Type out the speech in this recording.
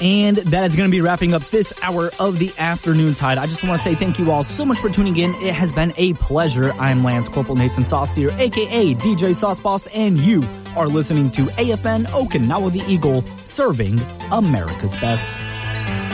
And that is going to be wrapping up this hour of the Afternoon Tide. I just want to say thank you all so much for tuning in. It has been a pleasure. I'm Lance Corporal Nathan Saucier, a.k.a. DJ Sauce Boss, and you are listening to AFN Okinawa the Eagle, serving America's best.